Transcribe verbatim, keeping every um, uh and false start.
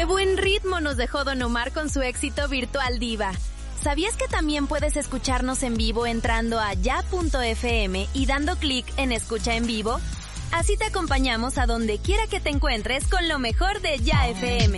¡Qué buen ritmo nos dejó Don Omar con su éxito Virtual Diva! ¿Sabías que también puedes escucharnos en vivo entrando a ya punto efe eme y dando clic en Escucha en Vivo? Así te acompañamos a donde quiera que te encuentres con lo mejor de Ya F M.